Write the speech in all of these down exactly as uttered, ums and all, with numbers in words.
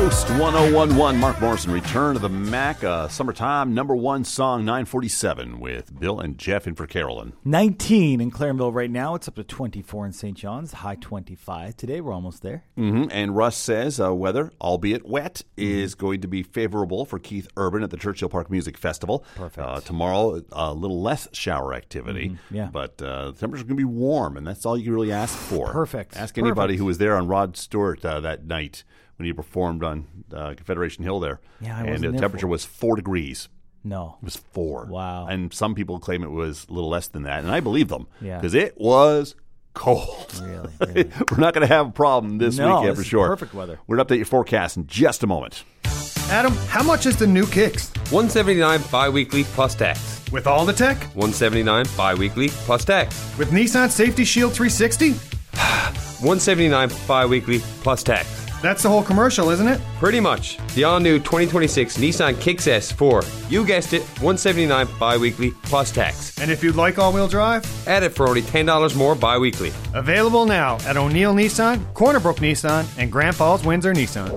Coast one oh one one. Mark Morrison, Return to the Mac. Uh, summertime number one song, nine forty-seven, with Bill and Jeff in for Carolyn. nineteen in Clarenville right now. It's up to twenty-four in Saint John's. High twenty-five. Today we're almost there. Mm-hmm. And Russ says uh, weather, albeit wet, is going to be favorable for Keith Urban at the Churchill Park Music Festival. Perfect. Uh, tomorrow, a little less shower activity. Mm-hmm. Yeah. But uh, the temperature's going to be warm, and that's all you can really ask for. Perfect. Ask anybody Perfect. who was there on Rod Stewart uh, that night when he performed on uh, Confederation Hill there. Yeah, I And wasn't the there temperature for it. was four degrees. No. It was four. Wow. And some people claim it was a little less than that, and I believe them. Yeah. Because it was cold. Really, really. We're not going to have a problem this No, weekend this for is sure. perfect weather. We're going to update your forecast in just a moment. Adam, how much is the new Kicks? one seventy-nine bi-weekly plus tax. With all the tech? one seventy-nine bi-weekly plus tax. With Nissan Safety Shield three sixty? one seventy-nine bi-weekly plus tax. That's the whole commercial, isn't it? Pretty much. The all-new twenty twenty-six Nissan Kicks S for, you guessed it, one seventy-nine bi-weekly plus tax. And if you'd like all-wheel drive? Add it for only ten dollars more bi-weekly. Available now at O'Neill Nissan, Corner Brook Nissan, and Grand Falls Windsor Nissan.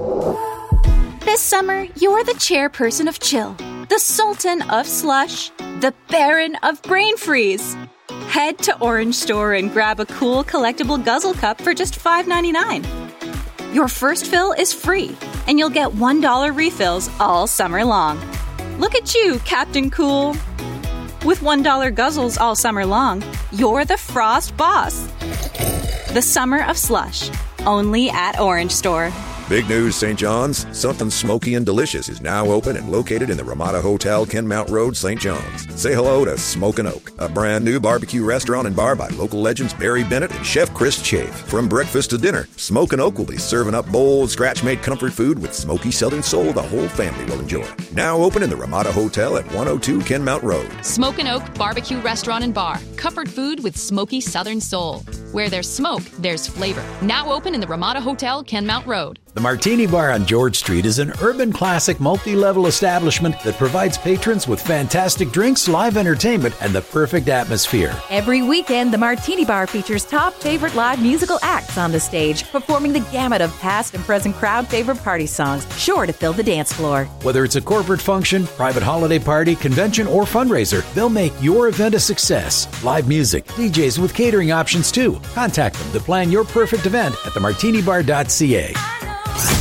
This summer, you're the chairperson of chill, the sultan of slush, the baron of brain freeze. Head to Orange Store and grab a cool collectible guzzle cup for just five ninety-nine. Your first fill is free, and you'll get one dollar refills all summer long. Look at you, Captain Cool. With one dollar guzzles all summer long, you're the Frost Boss. The Summer of Slush, only at Orange Store. Big news, Saint John's. Something smoky and delicious is now open and located in the Ramada Hotel, Kenmount Road, Saint John's. Say hello to Smokin' Oak, a brand new barbecue restaurant and bar by local legends Barry Bennett and Chef Chris Chafe. From breakfast to dinner, Smokin' Oak will be serving up bold, scratch-made comfort food with smoky Southern soul the whole family will enjoy. Now open in the Ramada Hotel at one oh two Kenmount Road. Smokin' Oak Barbecue Restaurant and Bar. Comfort food with smoky Southern soul. Where there's smoke, there's flavor. Now open in the Ramada Hotel, Kenmount Road. The Martini Bar on George Street is an urban classic multi-level establishment that provides patrons with fantastic drinks, live entertainment, and the perfect atmosphere. Every weekend, the Martini Bar features top favorite live musical acts on the stage, performing the gamut of past and present crowd favorite party songs, sure to fill the dance floor. Whether it's a corporate function, private holiday party, convention, or fundraiser, they'll make your event a success. Live music, D Js with catering options too. Contact them to plan your perfect event at the martini bar dot c a.